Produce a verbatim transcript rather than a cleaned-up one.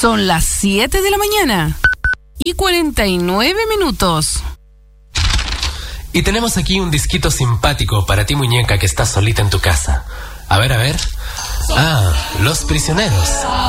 Son las siete de la mañana y cuarenta y nueve minutos. Y tenemos aquí un disquito simpático para ti, muñeca, que estás solita en tu casa. A ver, a ver. Ah, Los Prisioneros.